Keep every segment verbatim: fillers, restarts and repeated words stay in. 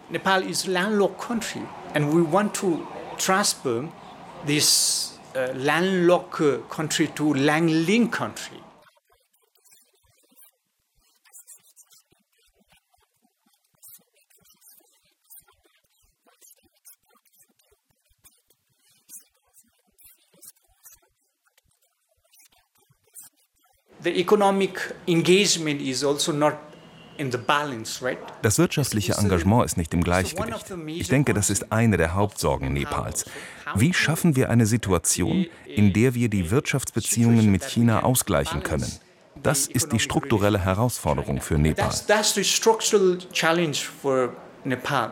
Nepal is a landlocked country, and we want to transform this uh, landlocked uh, country to land-linked country. The economic engagement is also not in the balance, right? Das wirtschaftliche Engagement ist nicht im Gleichgewicht. Ich denke, das ist eine der Hauptsorgen Nepals. Wie schaffen wir eine Situation, in der wir die Wirtschaftsbeziehungen mit China ausgleichen können? Das ist die strukturelle Herausforderung für Nepal. That's the structural challenge for Nepal.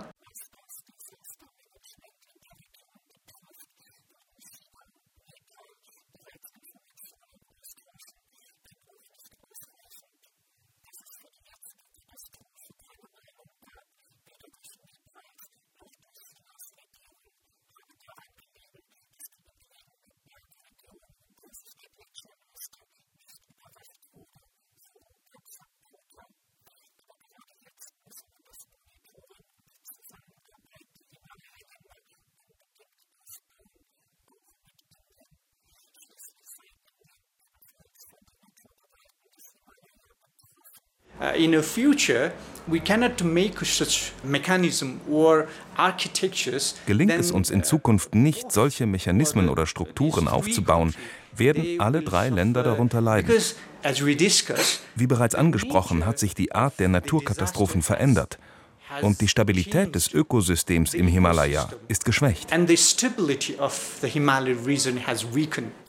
Uh, in the future, we cannot make such mechanism or architectures. Gelingt es uns in Zukunft nicht, solche Mechanismen oder Strukturen aufzubauen, werden alle drei Länder darunter leiden. Wie bereits angesprochen, hat sich die Art der Naturkatastrophen verändert und die Stabilität des Ökosystems im Himalaya ist geschwächt. And the stability of the Himalayan region has weakened.